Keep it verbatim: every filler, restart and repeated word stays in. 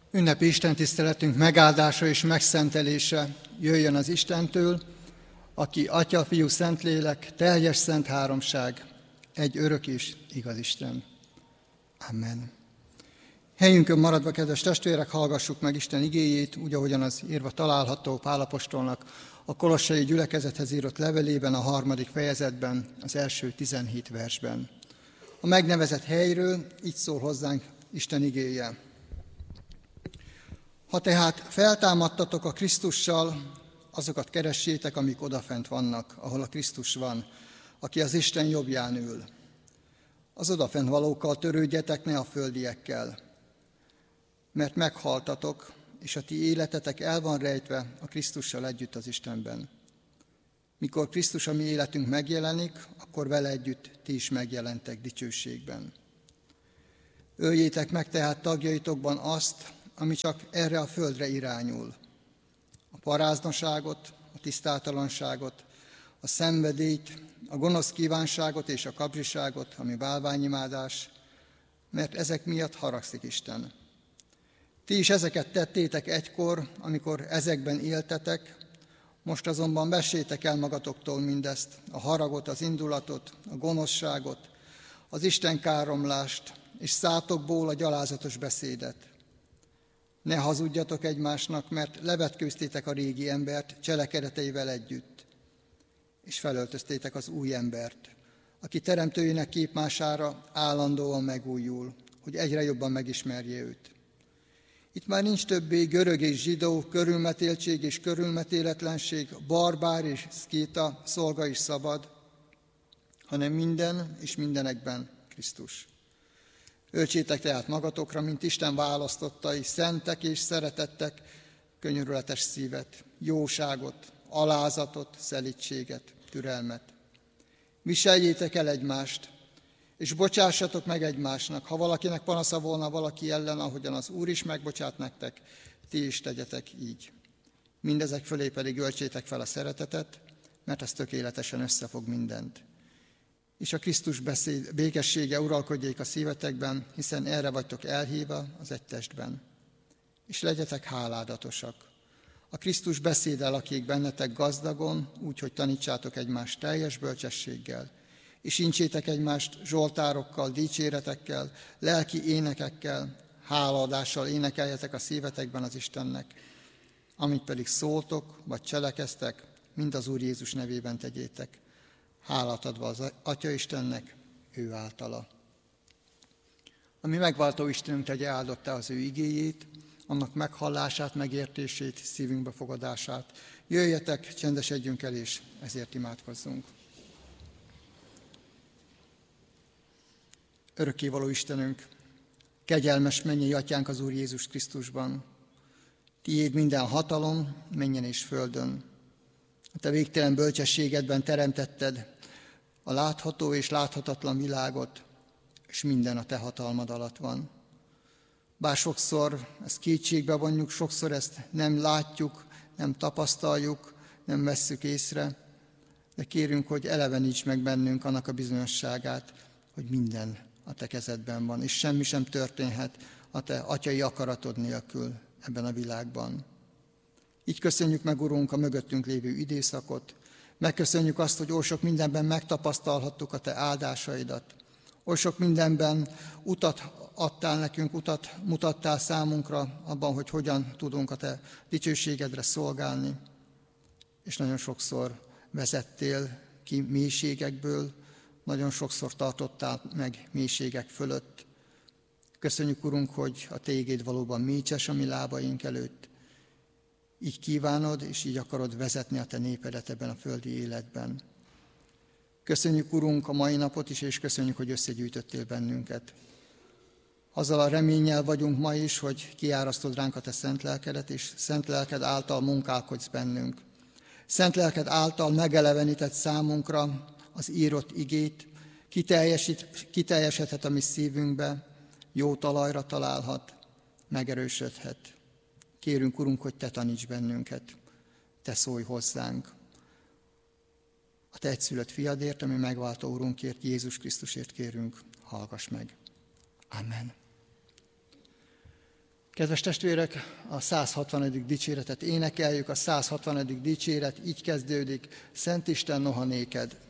Ünnepi istentiszteletünk megáldása és megszentelése jöjjön az Istentől, aki Atya, Fiú, Szentlélek, teljes szent háromság, egy örök és igaz Isten. Amen. Helyünkön maradva, kedves testvérek, hallgassuk meg Isten igéjét, úgy, ahogyan az írva található Pál apostolnak a kolossai gyülekezethez írott levelében, a harmadik fejezetben, az első tizenhét versben. A megnevezett helyről így szól hozzánk Isten igéje. Ha tehát feltámadtatok a Krisztussal, azokat keressétek, amik odafent vannak, ahol a Krisztus van, aki az Isten jobbján ül. Az odafent valókkal törődjetek, ne a földiekkel, mert meghaltatok, és a ti életetek el van rejtve a Krisztussal együtt az Istenben. Mikor Krisztus a mi életünk megjelenik, akkor vele együtt ti is megjelentek dicsőségben. Öljétek meg tehát tagjaitokban azt, ami csak erre a földre irányul. A paráznaságot, a tisztátalanságot, a szenvedélyt, a gonosz kívánságot és a kapzsiságot, ami bálványimádás, mert ezek miatt haragszik Isten. Ti is ezeket tettétek egykor, amikor ezekben éltetek, most azonban vessétek el magatoktól mindezt, a haragot, az indulatot, a gonoszságot, az Isten káromlást, és szátokból a gyalázatos beszédet. Ne hazudjatok egymásnak, mert levetkőztétek a régi embert cselekedeteivel együtt, és felöltöztétek az új embert, aki teremtőjének képmására állandóan megújul, hogy egyre jobban megismerje őt. Itt már nincs többé görög és zsidó, körülmetéltség és körülmetéletlenség, barbár és szkíta, szolga és szabad, hanem minden és mindenekben Krisztus. Öltsétek tehát magatokra, mint Isten választottai, szentek és szeretettek, könyörületes szívet, jóságot, alázatot, szelídséget, türelmet. Viseljétek el egymást, és bocsássatok meg egymásnak, ha valakinek panasza volna valaki ellen, ahogyan az Úr is megbocsát nektek, ti is tegyetek így. Mindezek fölé pedig öltsétek fel a szeretetet, mert ez tökéletesen összefog mindent. És a Krisztus beszéd, békessége uralkodjék a szívetekben, hiszen erre vagytok elhívva az egy testben. És legyetek háládatosak. A Krisztus beszéde lakik bennetek gazdagon, úgy, hogy tanítsátok egymást teljes bölcsességgel, és incsétek egymást zsoltárokkal, dicséretekkel, lelki énekekkel, hálaadással énekeljetek a szívetekben az Istennek. Amit pedig szóltok, vagy cselekeztek, mind az Úr Jézus nevében tegyétek, hálát adva az Atya Istennek, ő általa. Ami megváltó Istenünk tegye áldottá az ő igéjét, annak meghallását, megértését, szívünkbe fogadását. Jöjjetek, csendesedjünk el, és ezért imádkozzunk. Örökkévaló Istenünk, kegyelmes mennyei Atyánk az Úr Jézus Krisztusban, tiéd minden hatalom, mennyen és földön. A te végtelen bölcsességedben teremtetted a látható és láthatatlan világot, és minden a te hatalmad alatt van. Bár sokszor ezt kétségbe vonjuk, sokszor ezt nem látjuk, nem tapasztaljuk, nem vesszük észre, de kérünk, hogy eleveníts meg bennünk annak a bizonyosságát, hogy minden a te kezedben van, és semmi sem történhet a te atyai akaratod nélkül ebben a világban. Így köszönjük meg, Urunk, a mögöttünk lévő időszakot, megköszönjük azt, hogy oly sok mindenben megtapasztalhattuk a te áldásaidat, oly sok mindenben utat adtál nekünk, utat mutattál számunkra abban, hogy hogyan tudunk a te dicsőségedre szolgálni, és nagyon sokszor vezettél ki mélységekből, nagyon sokszor tartottál meg mélységek fölött. Köszönjük, Urunk, hogy a te igéd valóban mécses a mi lábaink előtt. Így kívánod, és így akarod vezetni a te népedet ebben a földi életben. Köszönjük, Urunk, a mai napot is, és köszönjük, hogy összegyűjtöttél bennünket. Azzal a reménnyel vagyunk ma is, hogy kiárasztod ránk a te szent lelkedet, és szent lelked által munkálkodsz bennünk. Szent lelked által megelevenített számunkra az írott igét, kiteljesedhet a mi szívünkbe, jó talajra találhat, megerősödhet. Kérünk, Urunk, hogy te taníts bennünket, te szólj hozzánk. A te egyszülött fiadért, ami megváltó Urunkért, Jézus Krisztusért kérünk, hallgass meg. Amen. Kedves testvérek, a száz hatvanadik dicséretet énekeljük, a száz hatvanadik dicséret így kezdődik: Szent Isten, noha néked.